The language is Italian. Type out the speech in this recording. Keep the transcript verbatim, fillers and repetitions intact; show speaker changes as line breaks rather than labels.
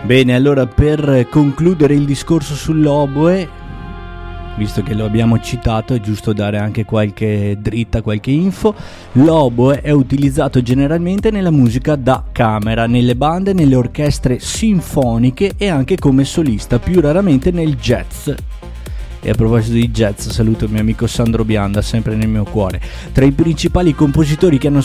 Bene, allora per concludere il discorso sull'oboe, visto che lo abbiamo citato, è giusto dare anche qualche dritta, qualche info. L'oboe è utilizzato generalmente nella musica da camera, nelle bande, nelle orchestre sinfoniche e anche come solista, più raramente nel jazz. E a proposito di jazz, saluto il mio amico Sandro Bianda, sempre nel mio cuore. Tra i principali compositori che hanno